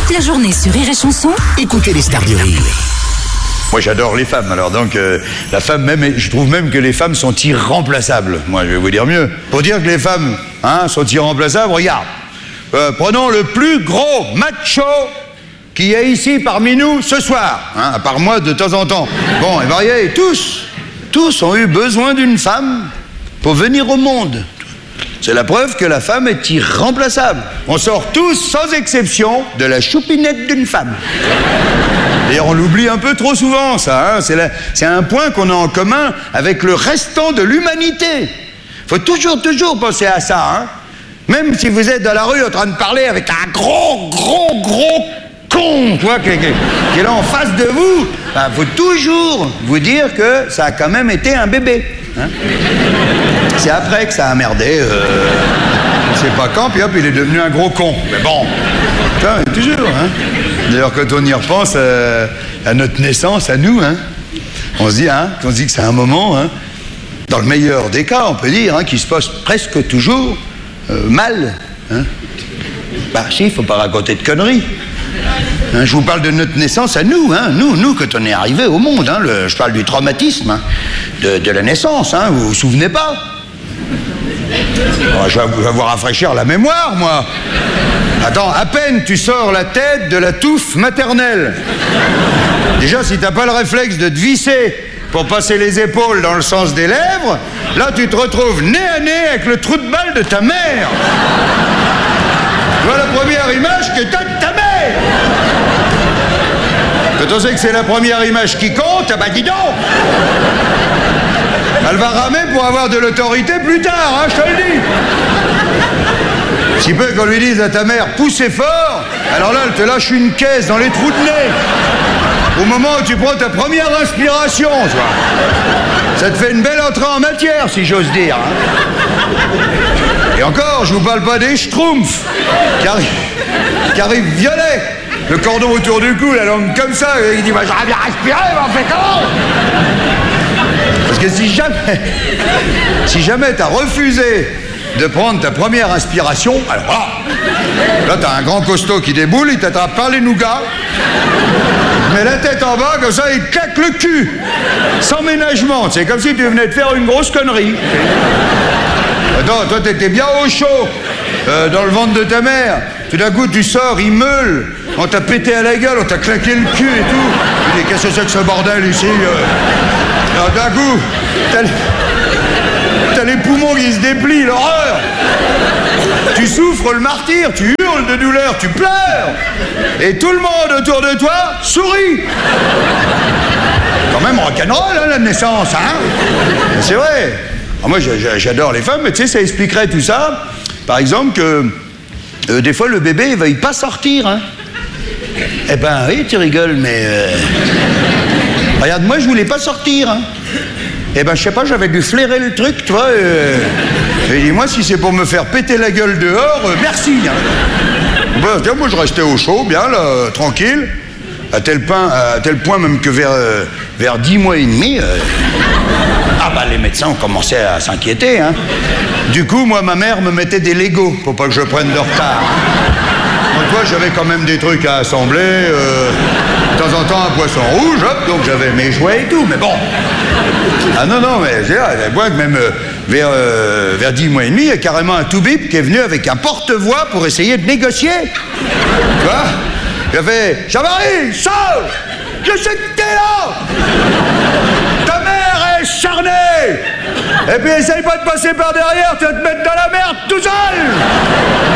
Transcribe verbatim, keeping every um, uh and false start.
Toute la journée sur Rire et Chanson, Écoutez les stars du rire. Moi j'adore les femmes, alors donc euh, la femme même, je trouve même que les femmes sont irremplaçables. Moi je vais vous dire mieux. Pour dire que les femmes hein, sont irremplaçables, regarde. Euh, prenons le plus gros macho qui est ici parmi nous ce soir, hein, à part moi de temps en temps. Bon, et voyez, tous, tous ont eu besoin d'une femme pour venir au monde. C'est la preuve que la femme est irremplaçable. On sort tous, sans exception, de la choupinette d'une femme. D'ailleurs, on l'oublie un peu trop souvent, ça. Hein. C'est, la, c'est un point qu'on a en commun avec le restant de l'humanité. Faut toujours, toujours penser à ça. Hein. Même si vous êtes dans la rue en train de parler avec un gros, gros, gros con, tu vois, qui, qui, qui est là en face de vous, ben, faut toujours vous dire que ça a quand même été un bébé. Hein. C'est après que ça a merdé. Euh, je sais pas quand, puis hop, il est devenu un gros con. Mais bon, putain, toujours, hein. D'ailleurs, quand on y repense euh, à notre naissance, à nous, hein, on se dit, hein, on se dit que c'est un moment, hein, dans le meilleur des cas, on peut dire, hein, qui se passe presque toujours euh, mal. Hein. Bah si, il faut pas raconter de conneries. Hein, je vous parle de notre naissance à nous, hein, nous, nous, quand on est arrivé au monde. Hein, le, je parle du traumatisme hein, de, de la naissance. Hein, vous vous souvenez pas? Oh, je, vais, je vais vous rafraîchir la mémoire, moi. Attends, à peine tu sors la tête de la touffe maternelle. Déjà, si t'as pas le réflexe de te visser pour passer les épaules dans le sens des lèvres, là, tu te retrouves nez à nez avec le trou de balle de ta mère. Tu vois la première image que t'as de ta mère. Quand on sait que c'est la première image qui compte, ah bah dis donc. Elle va ramer pour avoir de l'autorité plus tard, hein, je te le dis. Si peu qu'on lui dise à ta mère, poussez fort, alors là, elle te lâche une caisse dans les trous de nez. Au moment où tu prends ta première inspiration, tu vois. Ça te fait une belle entrée en matière, si j'ose dire. Hein. Et encore, je vous parle pas des schtroumpfs, qui arrivent, qui arrivent violets, le cordon autour du cou, la langue comme ça, et il dit, bah, j'aurais bien respiré, mais on fait comment? Parce que si jamais, si jamais t'as refusé de prendre ta première inspiration, alors là, là t'as un grand costaud qui déboule, il t'attrape par les nougats, il met la tête en bas, comme ça, il te claque le cul, sans ménagement, c'est comme si tu venais de faire une grosse connerie. Attends, toi t'étais bien au chaud, euh, dans le ventre de ta mère, tout d'un coup tu sors, il meule, on t'a pété à la gueule, on t'a claqué le cul et tout, tu dis, qu'est-ce que c'est que ce bordel ici euh... Alors d'un coup, t'as les... t'as les poumons qui se déplient, l'horreur. Tu souffres le martyre, tu hurles de douleur, tu pleures. Et tout le monde autour de toi sourit. Quand même rock'n'roll, hein, la naissance, hein. C'est vrai. Alors moi, j'adore les femmes, mais tu sais, ça expliquerait tout ça. Par exemple, que euh, des fois, le bébé, il veuille pas sortir, hein. Eh ben oui, tu rigoles, mais... Euh... Regarde, moi, je voulais pas sortir, hein. Eh ben, je sais pas, j'avais dû flairer le truc, tu vois. Euh... Et dis-moi, si c'est pour me faire péter la gueule dehors, euh, merci, hein. Ben, moi, je restais au chaud, bien, là, euh, tranquille. À tel, point, à tel point même que vers, euh, vers dix mois et demi... Euh... Ah bah, les médecins ont commencé à s'inquiéter, hein. Du coup, moi, ma mère me mettait des Legos pour pas que je prenne de retard. Donc, toi, j'avais quand même des trucs à assembler, euh, de temps en temps un poisson rouge, hop, donc j'avais mes jouets et tout, mais bon. Ah non, non, mais c'est vrai, moi, même euh, vers, euh, vers dix mois et demi, il y a carrément un tout-bip qui est venu avec un porte-voix pour essayer de négocier. Tu vois? Il a fait, Jean-Marie, sors! Je sais que t'es là! Ta mère est charnée! Et puis essaye pas de passer par derrière, tu vas te mettre dans la merde tout seul!